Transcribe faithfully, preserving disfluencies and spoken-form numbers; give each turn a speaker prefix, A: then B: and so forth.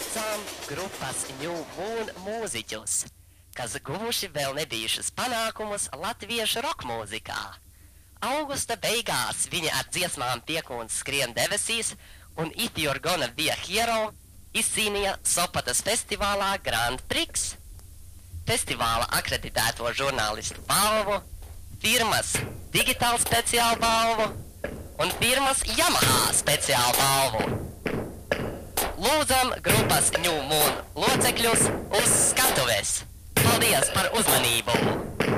A: saucām grupas New Moon mūziķus, kas guvuši vēl nebijušas panākumus latviešu rokmūzikā. Augusta beigās viņi ar dziesmām Piekūns skrien debesīs un If You're Gonna Be a Hero izcīnīja Sopotas festivālā Grand Prix, festivāla akreditēto žurnālistu balvu, firmas Digital speciālu balvu un firmas Yamaha speciālu balvu. Lūdzam grupas New Moon locekļus uz skatuves. Paldies par uzmanību!